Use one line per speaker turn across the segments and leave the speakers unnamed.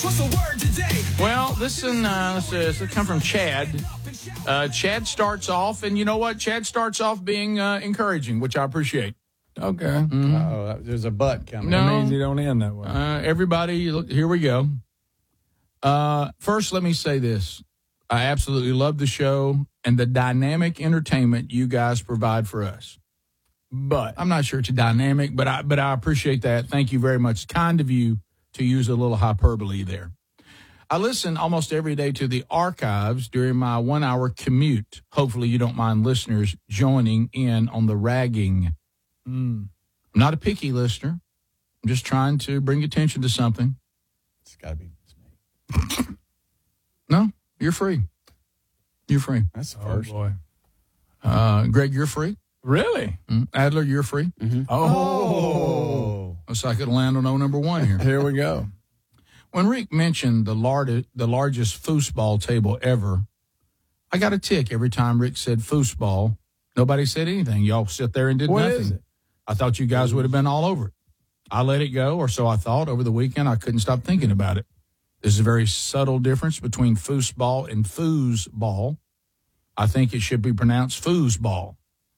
What's the word today?
Well, listen, this come from Chad. Chad starts off, and you know what? Chad starts off being encouraging, which I appreciate.
Okay.
Oh, there's a butt coming.
No.
That means you don't end that way.
Everybody, look, here we go. First, let me say this. I absolutely love the show and the dynamic entertainment you guys provide for us. But I'm not sure it's a dynamic, but I appreciate that. Thank you very much. It's kind of you to use a little hyperbole there. I listen almost every day to the archives during my 1-hour commute. Hopefully you don't mind listeners joining in on the ragging. I'm not a picky listener. I'm just trying to bring attention to something.
It's got to be me.
No, you're free. You're free.
That's the first.
boy.
Greg, you're free.
Really?
Adler, you're free.
Oh.
Looks like it'll land on number 1 here.
Here we go.
When Rick mentioned the largest foosball table ever, I got a tick every time Rick said foosball. Nobody said anything. Y'all sit there and did
What
nothing.
is it?
I thought you guys would have been all over it. I let it go, or so I thought. Over the weekend, I couldn't stop thinking about it. There's a very subtle difference between foosball and foosball. I think it should be pronounced foosball,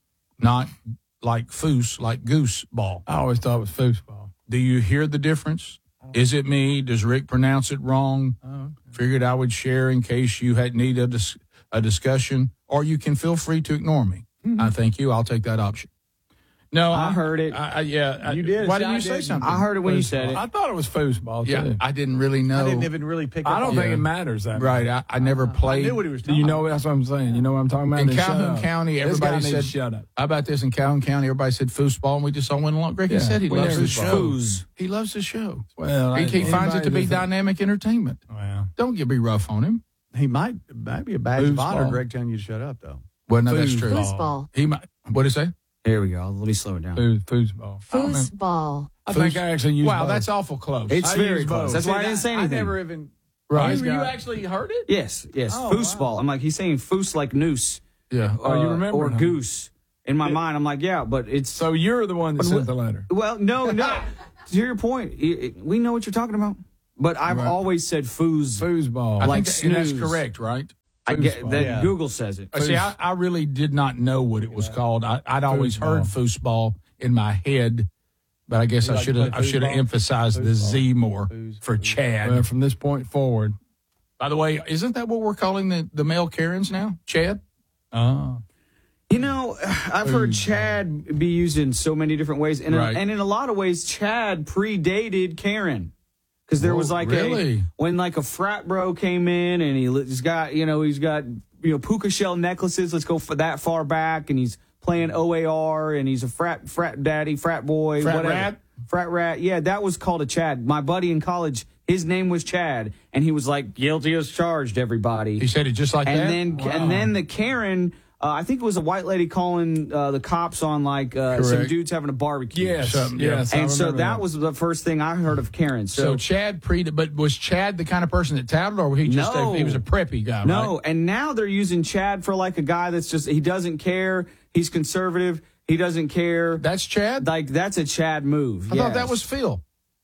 not like foos, like goose ball.
I always thought it was foosball.
Do you hear the difference? Is it me? Does Rick pronounce it wrong? Figured I would share in case you had need a discussion, or you can feel free to ignore me. I thank you. I'll take that option. No,
I heard it.
You did.
Why didn't you say something?
I heard it when you said it.
I thought it was foosball,
Yeah,
too.
I didn't really know.
I didn't even really pick up
I don't
on
think
that.
it matters that
Right,
much.
I never played.
I knew what he was
Do
talking
you know? That's what I'm saying. You know what I'm talking about?
In
Then shut
Calhoun
up.
County,
This
everybody
guy needs
said,
to shut up.
How about this? In Calhoun County, everybody said foosball, and we just all went along. Greg, he
Yeah,
said he
we
loves
never
the
said
show.
Foos.
He loves the show.
Well,
He finds it to be dynamic entertainment.
Well,
Don't be rough on him.
He might be a badge of honor,
Foosball.
Greg, telling you to shut up, though.
Well, no, that's true.
Foosball.
He might. What did he say?
Here we go. Let me slow it down.
foosball.
Foosball.
I think I actually used
Wow,
both.
that's awful close.
It's
I
very
use
close.
both.
That's why I didn't say anything.
I never even.
right.
He's
You
got-
actually heard it?
Yes.
Oh,
Foosball.
wow.
I'm like, he's saying foos like noose.
Yeah.
Oh, you remember
Or
him.
goose. In my mind, I'm like, yeah, but it's.
So you're the one that sent the letter.
Well, no. To your point, we know what you're talking about. But I've
Right.
always said foos.
Foosball.
I
like
think that's
snooze.
correct, right?
I get
Foosball.
that.
Yeah.
Google says it.
See, I really did not know what it was called. I'd always heard foosball in my head, but I guess
You
I
like to
should
play
have
foosball?
emphasized the Z more for Chad.
Well, from this point forward.
By the way, isn't that what we're calling the male Karens now? Chad?
Oh.
You know, I've heard Chad be used in so many different ways, and
Right.
and in a lot of ways, Chad predated Karen, because there was like
really?
when like a frat bro came in and he's got puka shell necklaces. Let's go for that far back, and he's playing OAR, and he's a frat daddy, frat boy,
Frat
whatever.
rat?
Frat rat. Yeah, that was called a Chad. My buddy in college, his name was Chad, and he was like guilty as charged. Everybody.
He said it just like that?
And then the Karen, I think it was a white lady calling the cops on like some
Correct.
dudes having a barbecue.
Yes.
Something,
Yes. I
And so
remember
that was the first thing I heard of Karen.
So Chad but was Chad the kind of person that tattled, or he just
No.
he was a preppy guy?
no,
right?
and now they're using Chad for like a guy that's just he doesn't care. He's conservative. He doesn't care.
That's Chad.
Like that's a Chad move.
I thought that was Phil.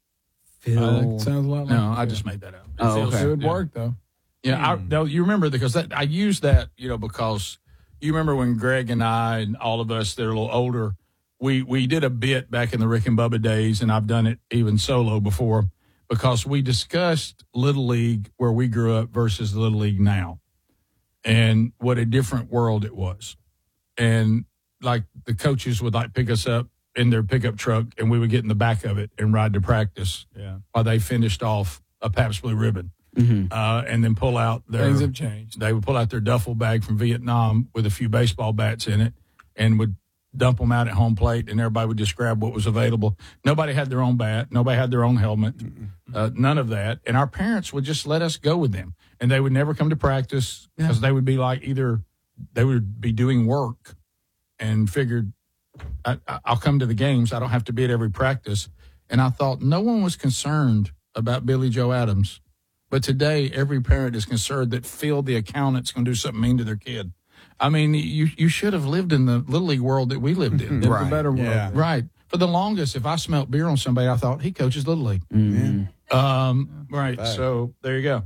It sounds a lot like
No, I just made that up. It
Oh,
feels-
okay.
It would
yeah.
work, though.
Yeah, no, you remember because I used that, because you remember when Greg and I and all of us that are a little older, we did a bit back in the Rick and Bubba days, and I've done it even solo before, because we discussed Little League where we grew up versus the Little League now, and what a different world it was. And like the coaches would like pick us up in their pickup truck, and we would get in the back of it and ride to practice while they finished off a Pabst Blue Ribbon. And then pull out their
Things have changed.
They would pull out their duffel bag from Vietnam with a few baseball bats in it and would dump them out at home plate, and everybody would just grab what was available. Nobody had their own bat. Nobody had their own helmet. None of that. And our parents would just let us go with them. And they would never come to practice because they would be like either they would be doing work and figured, I'll come to the games. I don't have to be at every practice. And I thought no one was concerned about Billy Joe Adams. But today, every parent is concerned that Phil, the accountant's going to do something mean to their kid. I mean, you should have lived in the Little League world that we lived in.
It's a better world.
Yeah.
Right. For the longest, if I smelt beer on somebody, I thought, he coaches Little League. Right. So there you go.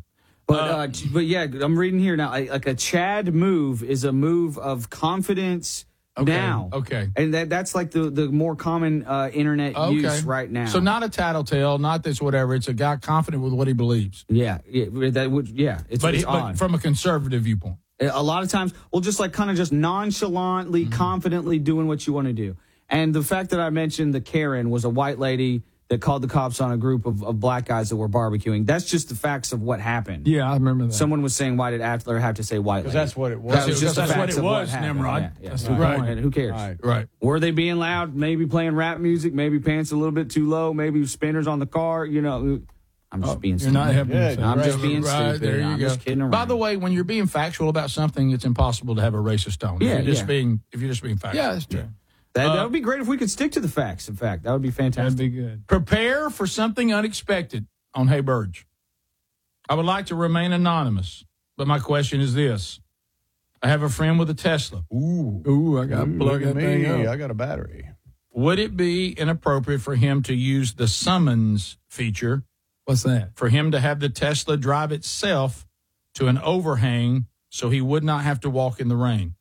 But yeah, I'm reading here now. Like a Chad move is a move of confidence now.
Okay.
And that's like the more common internet use right now.
So not a tattletale, not this whatever. It's a guy confident with what he believes.
Yeah. It's
But
odd.
from a conservative viewpoint.
A lot of times, well, just like kind of just nonchalantly, confidently doing what you want to do. And the fact that I mentioned the Karen was a white lady that called the cops on a group of black guys that were barbecuing. That's just the facts of what happened.
Yeah, I remember that.
Someone was saying, why did Adler have to say white lady?
Because that's what it was.
That was just the
That's what
facts
it
of what
was,
happened.
Nimrod.
Yeah.
That's
Right.
right.
Who cares?
Right.
Were they being loud? Maybe playing rap music? Maybe pants a little bit too low? Maybe spinners on the car? You know, I'm just being
You're
stupid.
not helping
Yeah,
yourself.
I'm just
Right.
being stupid.
There you
I'm
go.
just kidding around.
By the way, when you're being factual about something, it's impossible to have a racist tone.
Yeah,
if you're
yeah.
just being factual.
Yeah, that's true.
That would be great if we could stick to the facts. In fact, that would be fantastic.
That'd be good.
Prepare for something unexpected on Hey Burge. I would like to remain anonymous, but my question is this. I have a friend with a Tesla.
Ooh, I got to plug that thing up.
I got a battery.
Would it be inappropriate for him to use the summons feature,
What's that?
for him to have the Tesla drive itself to an overhang so he would not have to walk in the rain?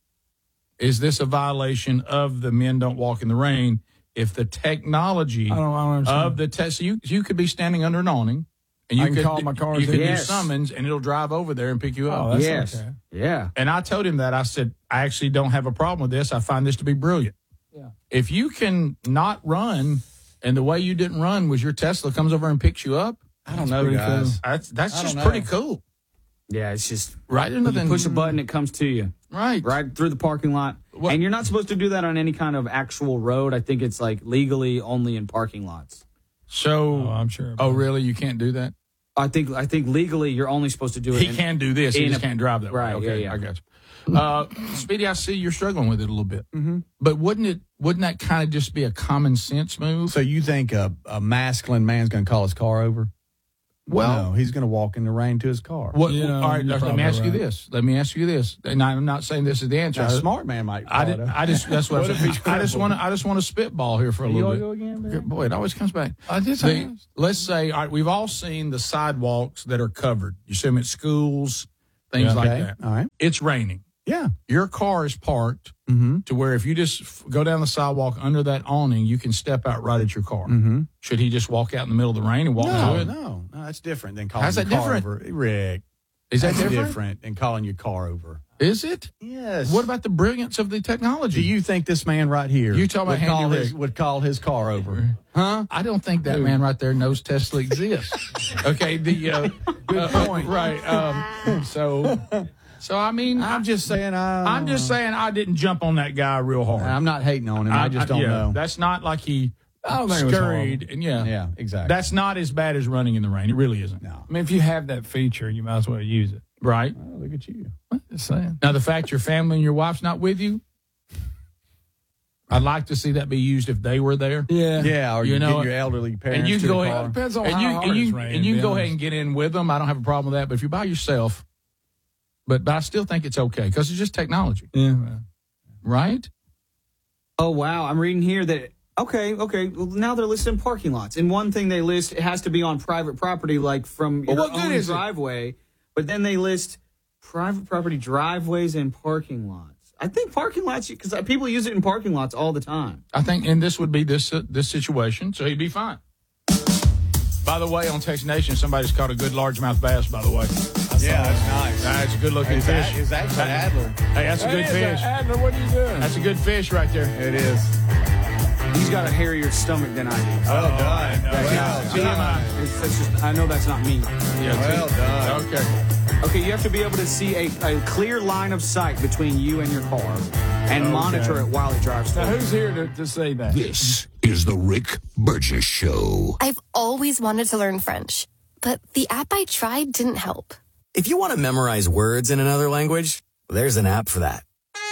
Is this a violation of the Men Don't Walk in the Rain if the technology
I don't understand.
of the Tesla, you could be standing under an awning and
I
you
can
could
call my car
you could
Yes.
do summons and it'll drive over there and pick you up.
Oh, that's
Yes.
okay.
Yeah.
And I told him that. I said, I actually don't have a problem with this. I find this to be brilliant.
Yeah.
If you can not run and the way you didn't run was your Tesla comes over and picks you up,
I don't know,
pretty
guys.
that's
I
just
don't
pretty
know.
cool.
Yeah, it's just
Right into
you
the
push a button, it comes to you
Right.
right through the parking lot.
What-
And you're not supposed to do that on any kind of actual road. I think it's like legally only in parking lots.
So,
Oh, I'm sure.
oh, really? You can't do that?
I think legally you're only supposed to do it.
He can do this. He
in
just
a-
can't drive that
right,
way. Okay,
yeah.
I got you. Speedy, I see you're struggling with it a little bit. Mm-hmm. But wouldn't that kind of just be a common sense move?
So you think a masculine man's going to call his car over?
Well-
no, he's going to walk in the rain to his car.
What?
You know,
all right,
you're
let me
probably
ask you
right.
this. Let me ask you this. And I'm not saying this is the answer.
A smart man might call it.
That's what
What
I'm
if
saying.
he's
I just want to spitball here for a little bit.
go again, Barry?
Boy, it always comes back.
I just
Let's say, all right, we've all seen the sidewalks that are covered. You see them at schools, things like
Okay.
that.
All right.
It's raining.
Yeah.
Your car is parked
Mm-hmm.
to where if you just go down the sidewalk under that awning, you can step out right at your car.
Mm-hmm.
Should he just walk out in the middle of the rain and walk to it?
No, that's different than calling
How's
your
that
car
different?
over. Rick,
Is that
that's
different?
than calling your car over.
Is it?
Yes.
What about the brilliance of the technology?
Do you think this man right here
You talking about Handy Rick.
would call his car over? Huh?
I don't think that man right there knows Tesla exists. Okay, good point. Right. So I mean,
I'm just saying.
I'm just saying I didn't jump on that guy real hard.
I'm not hating on him. I just don't know.
That's not like he
I don't think it was
scurried. And
Yeah, exactly.
That's not as bad as running in the rain. It really isn't.
no.
I mean, if you have that feature, you might as well use it.
Right.
Oh, look at you.
Just saying.
Now, the fact your family and your wife's not with you, I'd like to see that be used if they were there.
Yeah.
Yeah, or
You
you
know,
get your elderly parents
And you
to
can go
the
ahead.
car.
Depends on
and
how
you,
hard
and
it's
you,
raining,
and you
to
can
be
go ahead
honest.
and get in with them. I don't have a problem with that. But if you're by yourself, but I still think it's okay because it's just technology,
Yeah. man.
right?
Oh wow, I'm reading here that okay. Well, now they're listed in parking lots. And one thing they list, it has to be on private property, like from
Well,
your
what good
own
is it?
driveway. But then they list private property driveways and parking lots. I think parking lots, because people use it in parking lots all the time.
I think, and this would be this situation, so he'd be fine. By the way, on Texas Nation, somebody's caught a good largemouth bass. By the way,
Yeah, that's nice.
that's a good looking
Is
fish.
that actually Adler?
Hey, that's a good fish.
Adler, what are you doing?
That's a good fish right there.
It is.
He's got a hairier stomach than I do.
Well done.
Well done.
That's just, I know that's not me.
Yeah,
Well done.
Okay.
Okay, you have to be able to see a clear line of sight between you and your car and monitor it while it drives
Now,
through.
who's here to say that?
This is the Rick Burgess Show.
I've always wanted to learn French, but the app I tried didn't help.
If you want to memorize words in another language, there's an app for that.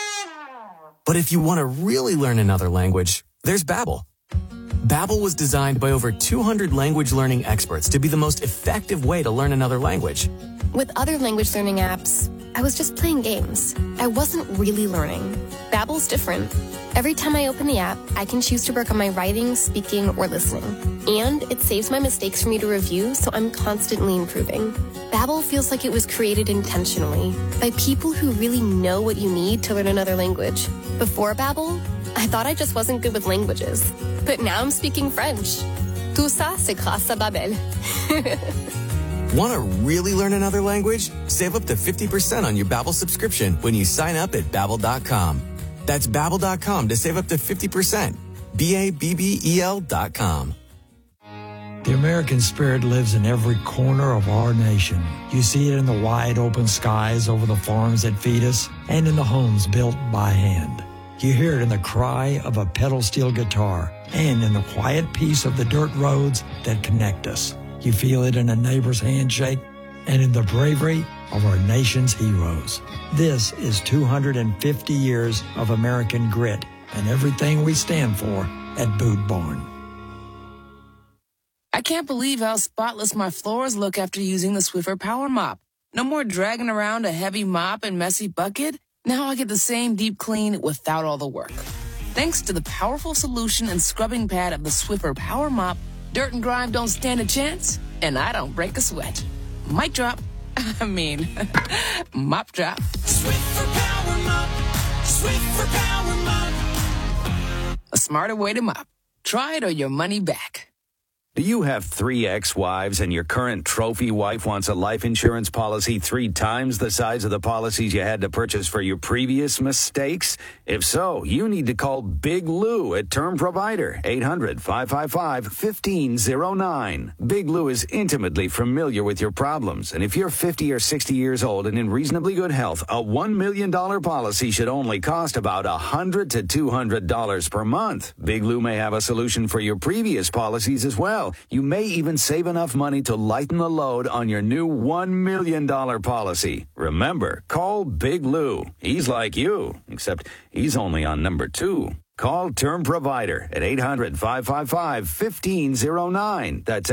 But if you want to really learn another language, there's Babbel. Babbel was designed by over 200 language learning experts to be the most effective way to learn another language.
With other language learning apps, I was just playing games. I wasn't really learning. Babbel's different. Every time I open the app, I can choose to work on my writing, speaking, or listening. And it saves my mistakes for me to review, so I'm constantly improving. Babbel feels like it was created intentionally by people who really know what you need to learn another language. Before Babbel, I thought I just wasn't good with languages. But now I'm speaking French. Tout ça, c'est grâce à Babbel.
Want to really learn another language? Save up to 50% on your Babbel subscription when you sign up at Babbel.com. That's Babbel.com to save up to 50%. Babbel.com.
The American spirit lives in every corner of our nation. You see it in the wide open skies over the farms that feed us and in the homes built by hand. You hear it in the cry of a pedal steel guitar and in the quiet peace of the dirt roads that connect us. You feel it in a neighbor's handshake and in the bravery of our nation's heroes. This is 250 years of American grit and everything we stand for at Boot Barn.
I can't believe how spotless my floors look after using the Swiffer Power Mop. No more dragging around a heavy mop and messy bucket. Now I get the same deep clean without all the work. Thanks to the powerful solution and scrubbing pad of the Swiffer Power Mop, dirt and grime don't stand a chance, and I don't break a sweat. Mic drop. Mop drop.
Swiffer Power Mop. Swiffer Power Mop.
A smarter way to mop. Try it or your money back.
Do you have 3 ex-wives and your current trophy wife wants a life insurance policy 3 times the size of the policies you had to purchase for your previous mistakes? If so, you need to call Big Lou at Term Provider, 800-555-1509. Big Lou is intimately familiar with your problems, and if you're 50 or 60 years old and in reasonably good health, a $1 million policy should only cost about $100 to $200 per month. Big Lou may have a solution for your previous policies as well. You may even save enough money to lighten the load on your new $1 million policy. Remember, call Big Lou. He's like you, except he's only on number 2. Call Term Provider at 800-555-1509. That's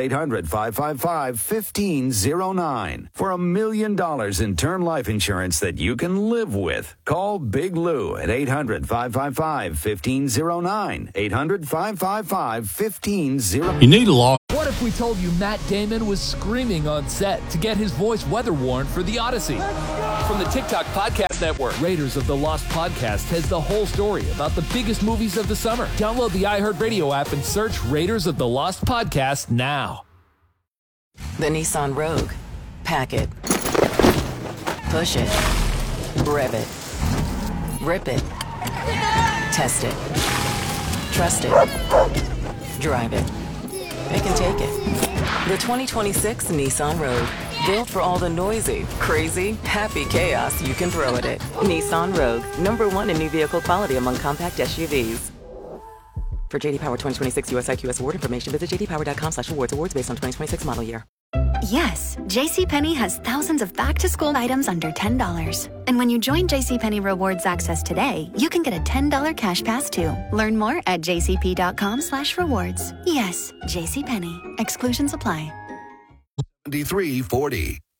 800-555-1509. For $1 million in term life insurance that you can live with. Call Big Lou at 800-555-1509. 800-555-1509.
You need a law.
What if we told you Matt Damon was screaming on set to get his voice weather warned for The Odyssey? From the TikTok Podcast Network, Raiders of the Lost Podcast has the whole story about the biggest movies of the summer. Download the iHeartRadio app and search Raiders of the Lost Podcast now.
The Nissan Rogue. Pack it. Push it. Rev it. Rip it. Test it. Trust it. Drive it. It can take it. The 2026 Nissan Rogue. Built for all the noisy, crazy, happy chaos you can throw at it. Nissan Rogue. #1 in new vehicle quality among compact SUVs. For JD Power 2026 US IQS award information, visit jdpower.com/awards. Awards based on 2026 model year.
Yes, JCPenney has thousands of back-to-school items under $10. And when you join JCPenney Rewards Access today, you can get a $10 cash pass too. Learn more at jcp.com/rewards. Yes, JCPenney. Exclusions apply.
7340.